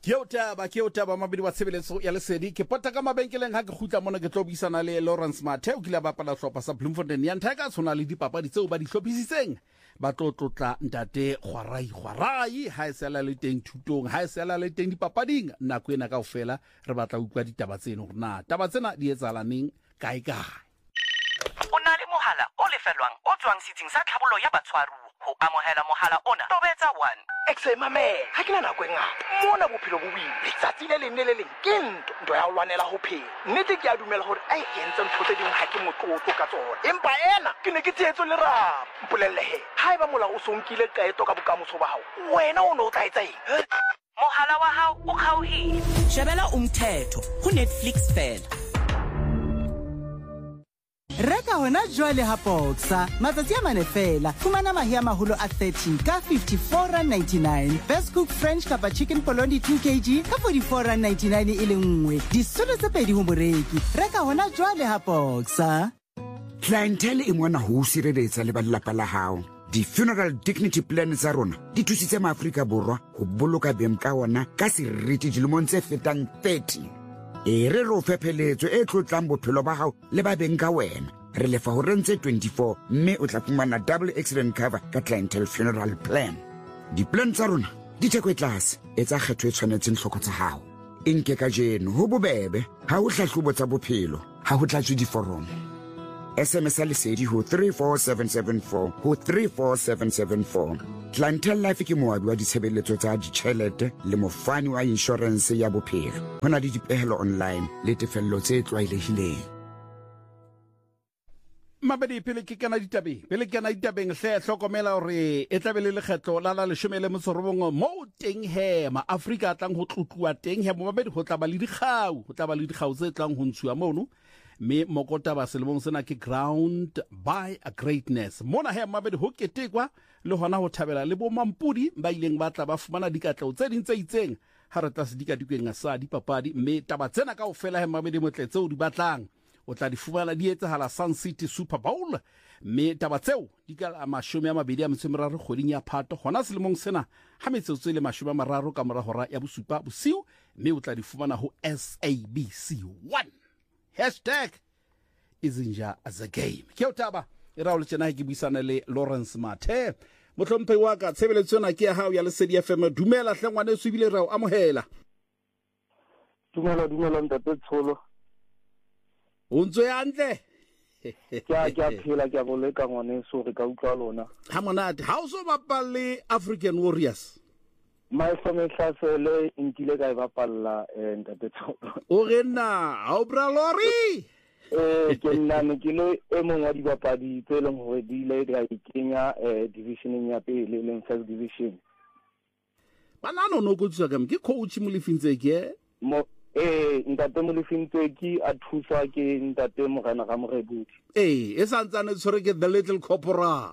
ke o taba mabedi wa tshebeletso ya lesedi ke pota ka mabenkeleng ha ke khutla mona ke tlo buisana le Lawrence Mathe o kile ba pala hlopha sa Bloemfontein ya Ntaka tsona le dipapadi tseo ba di hlophisitseng ba tlotla ntate Kgwarai ha esela le teng thutong ha esela le teng dipapading nako ena kaofela re batla utlwa ditaba tseno rena taba tsena di etsalaneng kae o na le mohala o lefelwang o tswang setsing sa tlhabollo ya batshwaruwa ho amohela mohala ona tobetsa 1 exemame ha ke na nako e ngata mona bophelo bo boima letsatsi le leng le le leng ke ntho ya ho lwanela ho phela nnete ke a dumela hore a entse ntho tse ding ha ke motlotlo ka tsona empa ena ke ne ke tshetso le rap mpolellehe ha eba mola o sonkile qaeto ka bokamoso ba hao wena o no tla etsa eng mohala wa hao o kgaohile shebela umthetho ho Netflix fela Reka hona jwale ha Boxer matsatsi a mane fela fumana mahi a maholo a 30 ka 54.99 best cook French kapa chicken polondi 2 kg ka 44.99 e le nngwe disolo tse pedi ho moreki reka hona jwale ha Boxer Clientele e mona ho sireletsa le ba lelapa la hao di-funeral dignity plan tsa rona di thusitse maAfrika Borwa ho boloka beng ka ona ka seriti dilemong tse fetang 30 e re ro fepheletso e tlotlang bophelo ba hao le ba beng ka wena re lefa ho rentse 24 mme o tla fumana double accident cover ka clientele funeral plan di-plan tsa rona di theko e tlase etsa kgetho e tshwanetseng hloko tsa hao e nke ka jeno ho bobebe ha ho hlahlobo tsa bophelo ha ho tlatswe diforomo SMS lesedi ho 34774 ho 34774 Clientele Life ke moabi wa ditshebeletso tsa ditjhelete le mofani wa insurance ya bophelo hona le dipehelo online le tefello tse tlwaelehileng mabedi pele ke kana ditabeng hle hlokomela hore e tlabe le lekgetlo la 19 mo teng he maAfrika tlang ho tlotluwa teng he mabedi ho tla ba le dikgau tse tlang ho ntshuwa mono me mokota ba selemong sena ke ground by a greatness mona he mabedi ho ketekwa le hona ho thabela le bo mampudi ba ileng ba tla ba fumana dikatlao tse ding tse itseng ha re tla se dikadikeng sa dipapadi me taba tsena kaofela he mabedi motle tseo di batlang o tla di fumana di etsahala Sun City Super Bowl me taba tseo di ka 23 kgweding ya Phato hona selemong sena ha metsotso le 30 ka mora hora ya bosupa bosiu me o tla di fumana ho SABC1 #izinja as a game ke utaba ira o letsena ke buisana le Lawrence Mathe motlhomphe wa ka tshebeletso na ke ya hao ya lesedi FM dumela hlengwane e subile rao amohela dumela ntate Tsholo o ntse yantle ke phela ke boleka ngwane so re ka utlwa lona ha monate ha o so bapale African Warriors my family hlasele nkile ka e bapalla ntate Tsholo o rena ha o bra lori ke nna ke le e mong wa dibapadi tse leng hore di ile di kenya divisioneng ya pele le first division banana no go tsaka ke coach mo lefintse ke mo ntate mo lefintse ke a thusa ke ntate Morena ga Morebudi e santsane tshore ke the little corporal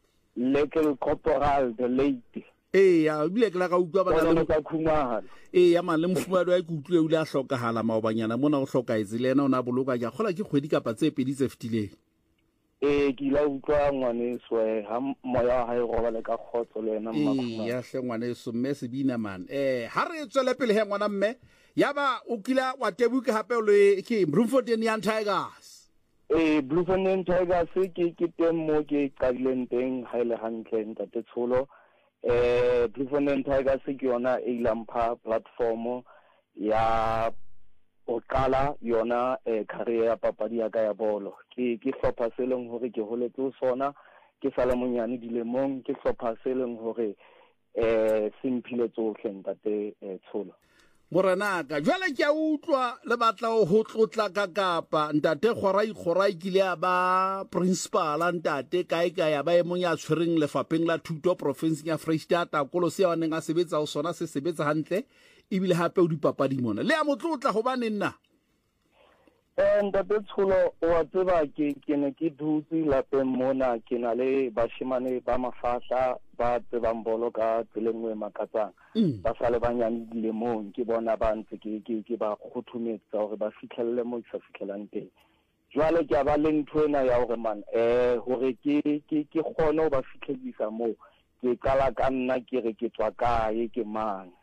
the late ya bile ke la ka utlwa bana le ka khumana ya man le mfumado ya kutlwe o le a hlokahala maobanyana mona o hlokaetse le ena o na boloka ke gola ke kgwedi kapa tse pedi tse fetileng ke la utlwa ngwane swe ha moya ha e robale ka khotso le ena mmakgwana ya hle ngwane so mme se bina man ha re tswele pele he ngwana mme yaba o kila wa tebuke hape o le ke Bloemfontein Tigers Bloemfontein Tigers ke teng mo ke qadileng teng ha ile hantle ntate Tsholo Bloemfontein Tigers ke yona e lampa platform ya o qala yona career ya papadi ya ka ya bolo ke hlopha se leng hore ke holetse sona ke sala monyane dilemong ke hlopha se leng hore simphile tsohle ntate Tsholo Morena ka jwale ke a utlwa le batla ho tlotla ka kapa ntate Kgwarai kile ba principal ntate kae ya ba emong ya tshwereng lefapeng la thuto province ya Freistata kolose wa neng a sebetsa ho sona se sebetsa hantle ebile hape o dipapadi mona le ya motlotla hobane nna ntate Tsholo wa tseba ke ne ke dutse lapeng mona ke na le bashimane ba mafahla ba tsebang bolo ka tselengwe makatsang ba sale banyane dilemong ke bona ba ntse ke ba khuthumetsa hore ba fihlelle mo sa fitlhelang teng jwale ke ba le ntwena ya hore man hore ke kgone ho ba fihlelisa mo ke qala ka nna ke re ke tswa kae ke mang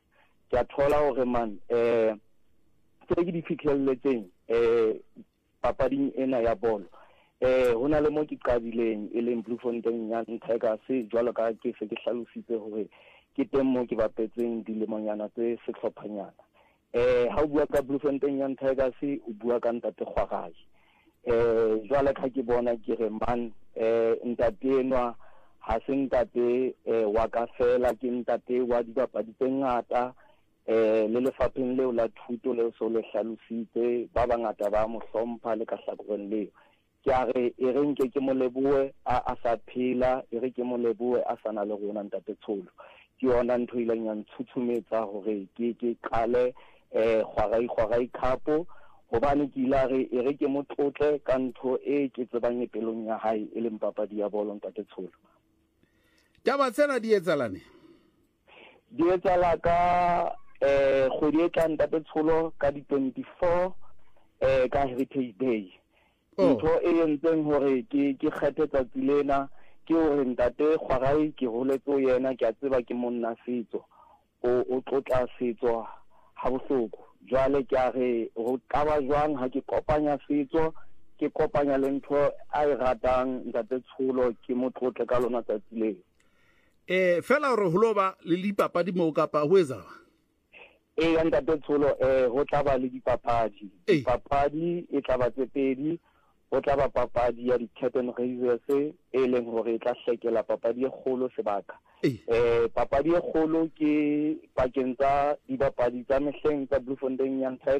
ke a thola hore man tse ke di fihlelletseng papading ena ya bolo ho na le mo ke qabileng e leng Bloemfontein Young Tigers jwalo ka ke se ke hlalositse hore ke teng mo ke bapetseng dilemonyana tse sehlophanyana ha o bua ka Bloemfontein Young Tigers o bua ka ntate Kgwagai jwale ka ke bona ke re man ntate enwa ha se ntate wa ka fela ke ntate wa dibapadi tse ngata le lefapheng leo la thuto leo so le hlalositse ba bangata ba mo hlompha le ka hlakoreng leo ke a re e re nke ke mo leboe a sa phela e re ke mo leboe a sana le rona ntate Tsholo ke yona ntho ile nya ntshutsumetsa hore ke qale Kgwagai Cup hobane ke ile re e re ke mo tlotle ka ntho e ke tsebang pelong ya hae e leng papadi ya bolo ntate Tsholo. Taba tsena di etsalane di etsala ka kgwedi e tlang ntate Tsholo ka di 24 ka Heritage Day. Ntho e entseng hore ke kgethe tsatsi lena ke hore ntate Kgwagai ke holetse yena ke a tseba ke monna setso o tlotla setso ha bohloko jwale ke a re ho qaba jwang ha ke kopanya setso ke kopanya le ntho a e ratang ntate Tsholo ke mo tlotle ka lona tsatsi lena fela hore ho loba le dipapadi mo kapa ho etsa ya ntate Tsholo ho tla ba le dipapadi e tla ba tse pedi ho tla ba papadi ya di-curtain raisers e leng hore e tla hlekela papadi e kgolo sebaka papadi e kgolo ke pakeng tsa dibapadi tsa mehleng tsa Bloemfontein Young Tigers